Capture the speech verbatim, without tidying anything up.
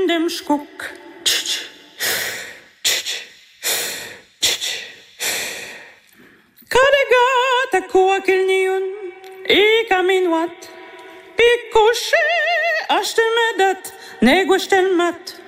dem Skuck. Kadegata koakelniun, I kaminwat, I couché, achetel medat, negwashtel mat.